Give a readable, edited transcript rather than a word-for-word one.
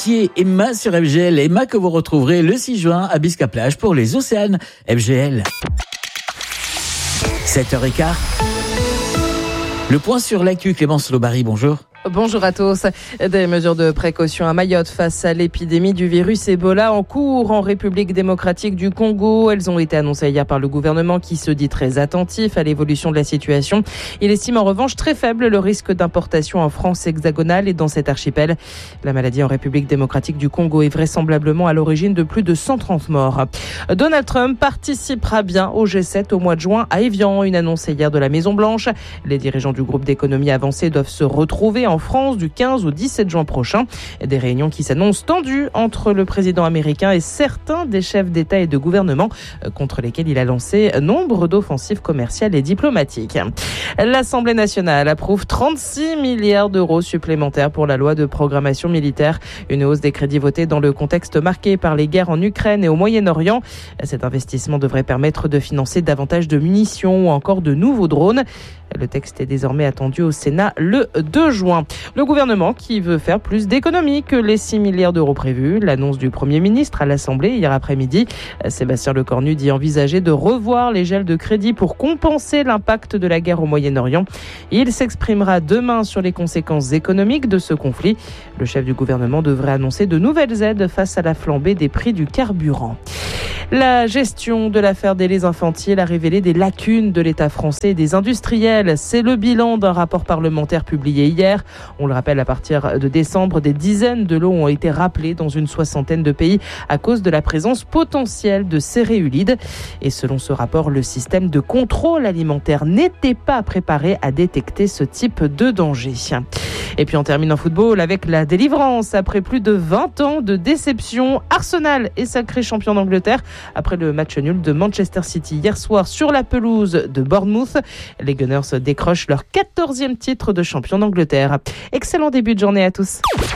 qui est Emma sur FGL. Emma que vous retrouverez le 6 juin à Bisca-Plage pour les Océanes FGL. 7h15. Le point sur l'actu, Clémence Lobary, bonjour. Bonjour à tous. Des mesures de précaution à Mayotte face à l'épidémie du virus Ebola en cours en République démocratique du Congo. Elles ont été annoncées hier par le gouvernement qui se dit très attentif à l'évolution de la situation. Il estime en revanche très faible le risque d'importation en France hexagonale et dans cet archipel. La maladie en République démocratique du Congo est vraisemblablement à l'origine de plus de 130 morts. Donald Trump participera bien au G7 au mois de juin à Évian, une annonce hier de la Maison-Blanche. Les dirigeants du groupe d'économie avancée doivent se retrouver en France du 15 au 17 juin prochain. Des réunions qui s'annoncent tendues entre le président américain et certains des chefs d'État et de gouvernement contre lesquels il a lancé nombre d'offensives commerciales et diplomatiques. L'Assemblée nationale approuve 36 milliards d'euros supplémentaires pour la loi de programmation militaire. Une hausse des crédits votés dans le contexte marqué par les guerres en Ukraine et au Moyen-Orient. Cet investissement devrait permettre de financer davantage de munitions ou encore de nouveaux drones. Le texte est désormais attendu au Sénat le 2 juin. Le gouvernement qui veut faire plus d'économies que les 6 milliards d'euros prévus. L'annonce du Premier ministre à l'Assemblée hier après-midi. Sébastien Lecornu dit envisager de revoir les gels de crédit pour compenser l'impact de la guerre au Moyen-Orient. Il s'exprimera demain sur les conséquences économiques de ce conflit. Le chef du gouvernement devrait annoncer de nouvelles aides face à la flambée des prix du carburant. La gestion de l'affaire des laits infantiles a révélé des lacunes de l'État français et des industriels. C'est le bilan d'un rapport parlementaire publié hier. On le rappelle, à partir de décembre, des dizaines de lots ont été rappelés dans une soixantaine de pays à cause de la présence potentielle de céréulides. Et selon ce rapport, le système de contrôle alimentaire n'était pas préparé à détecter ce type de danger. Et puis on termine en football avec la délivrance. Après plus de 20 ans de déception, Arsenal est sacré champion d'Angleterre après le match nul de Manchester City hier soir sur la pelouse de Bournemouth. Les Gunners décrochent leur 14e titre de champion d'Angleterre. Excellent début de journée à tous.